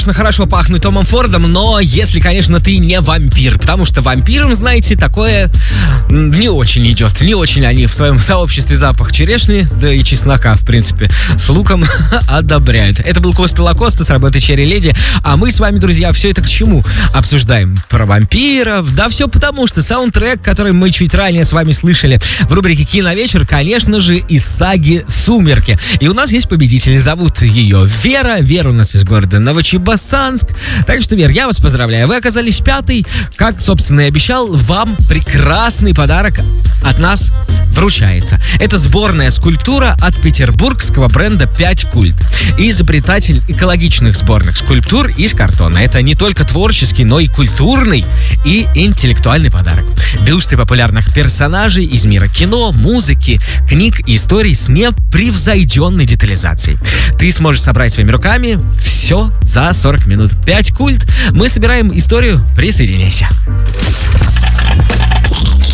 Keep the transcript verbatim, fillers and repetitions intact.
Хорошо пахнуть Томом Фордом, но если, конечно, ты не вампир, потому что вампирам, знаете, такое не очень идет, не очень они в своем сообществе запах черешни, да и чеснока, в принципе, с луком одобряют. Это был Коста Лакоста с работы Черри Леди, а мы с вами, друзья, все это к чему? Обсуждаем про вампиров, да все потому, что саундтрек, который мы чуть ранее с вами слышали в рубрике «Киновечер», конечно же, из саги «Сумерки». И у нас есть победитель, зовут ее Вера, Вера у нас из города Новочебоксарск. Так что, Вер, я вас поздравляю. Вы оказались пятой. Как, собственно, и обещал, вам прекрасный подарок от нас вручается. Это сборная скульптура от петербургского бренда пять культ. Изобретатель экологичных сборных скульптур из картона. Это не только творческий, но и культурный и интеллектуальный подарок. Бюсты популярных персонажей из мира кино, музыки, книг и историй с непревзойденной детализацией. Ты сможешь собрать своими руками все за сорок минут. пять культ. Мы собираем историю. Присоединяйся.